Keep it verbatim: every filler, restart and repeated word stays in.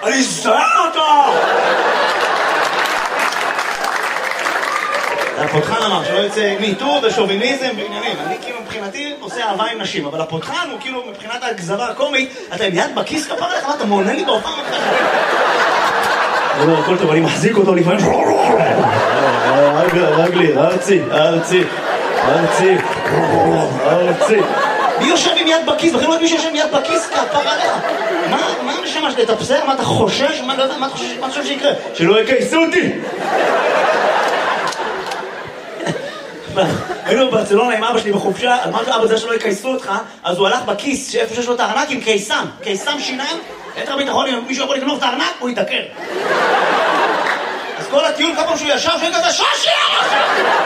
אני אזדיין אותו! הפותחן אמר שלא יוצא מיטור ושוביניזם ועניינים. אני כאילו מבחינתי עושה אהבה עם נשים, אבל הפותחן הוא כאילו מבחינת הגזרה הקומית, אתה עם יד בכיס כפר עליך, מה אתה מעונן לי בהופעה מתחילה? אני אומר, הכל טוב, אני מחזיק אותו לפעמים. רגלי, ארצי, ארצי, ארצי, ארצי. מי יושב עם יד בכיס? בכלל לא יודעים מי שיושב עם יד בכיס כפר עליך. מה הנשמה שלי? אתה בסדר? מה אתה חושש? מה אתה חושב שיקרה? שלא יקייסו אותי! היינו בברצלונה עם אבא שלי בחופשה, אמרתי אבא זה שלא יקייסו אותך, אז הוא הלך בכיס שאיפה שיש לו את הארנק עם קיסם, קיסם שיניים, יתר ביטחון, אם מישהו יכול לקנות את הארנק, הוא יתקר. אז כל הטיול, כל פעם שהוא ישב, שהוא יגע, שושי!